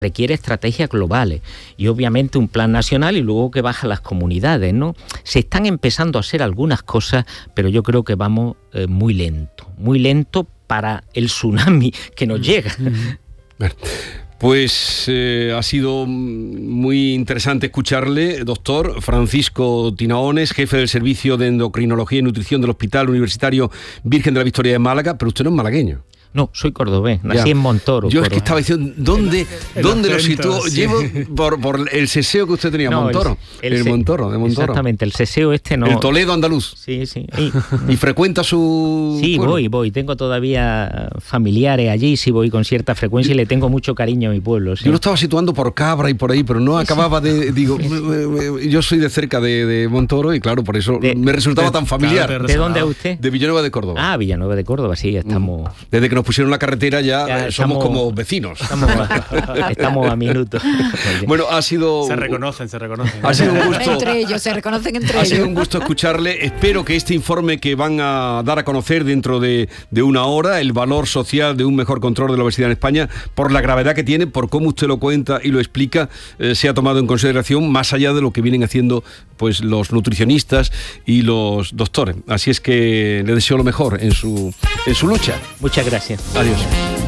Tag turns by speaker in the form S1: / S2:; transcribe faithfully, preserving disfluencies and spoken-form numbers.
S1: requiere estrategias globales y obviamente un plan nacional y luego que bajan las comunidades, ¿no? Se están empezando a hacer algunas cosas, pero yo creo que vamos eh, muy lento, muy lento para el tsunami que nos llega.
S2: Bueno. Pues eh, ha sido muy interesante escucharle, doctor Francisco Tinaones, jefe del Servicio de Endocrinología y Nutrición del Hospital Universitario Virgen de la Victoria de Málaga, pero usted no es malagueño.
S1: No, soy cordobés, nací
S2: Ya.
S1: en Montoro.
S2: Yo es
S1: por...
S2: que estaba diciendo, ¿dónde, ¿dónde lo
S3: acento,
S2: situó?
S3: sí.
S2: Llevo por, por el seseo que usted tenía,
S1: No,
S2: Montoro.
S1: el,
S2: El,
S1: el se...
S2: Montoro, de Montoro.
S1: Exactamente, el seseo este no...
S2: El Toledo andaluz.
S1: Sí, sí. Y,
S2: ¿Y frecuenta su
S1: sí,
S2: pueblo?
S1: voy, voy. Tengo todavía familiares allí, sí voy con cierta frecuencia y le tengo mucho cariño a mi pueblo. Sí.
S2: Yo lo estaba situando por Cabra y por ahí, pero no acababa de... Digo,
S1: Sí, sí.
S2: me- me- yo soy de cerca de, de Montoro y claro, por eso
S1: De-
S2: me resultaba
S3: de-
S2: tan familiar.
S3: claro,
S1: ¿De dónde es usted?
S2: De Villanueva de Córdoba.
S1: Ah, Villanueva de Córdoba, sí, estamos...
S2: Desde que nos pusieron la carretera ya,
S1: Ya
S2: eh, somos
S1: estamos-
S2: como vecinos.
S1: Estamos a, estamos a minutos.
S2: Bueno, ha sido...
S3: Se reconocen, se reconocen.
S2: Ha sido un gusto.
S4: Entre ellos, se reconocen entre
S2: Ha
S4: ellos.
S2: sido un gusto escucharle. Espero que este informe que van a dar a conocer dentro de, de una hora, el valor social de un mejor control de la obesidad en España, por la gravedad que tiene, por cómo usted lo cuenta y lo explica, eh, sea tomado en consideración más allá de lo que vienen haciendo pues los nutricionistas y los doctores. Así es que le deseo lo mejor en su, en su lucha.
S1: Muchas gracias.
S2: Adiós.